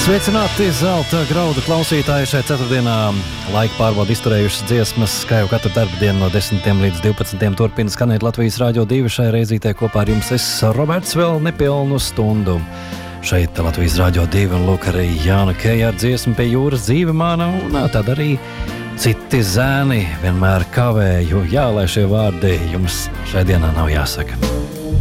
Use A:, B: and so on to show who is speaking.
A: Sveicināti zelta graudu klausītāji šeit ceturtdienā. Laika pārbauda izturējušas dziesmas, kā jau katru darba dienu no 10 līdz 12 turpina skanēt Latvijas Rādio 2. Šai reizītē kopā ar jums es, Roberts, vēl nepilnu stundu. Šeit Latvijas Rādio 2 un lūk arī Jāna Keja ar dziesmu Pie jūras dzīve mana, un tad arī citi zēni vienmēr kavēju. Jā, lai šie vārdi jums šai dienā nav jāsaka.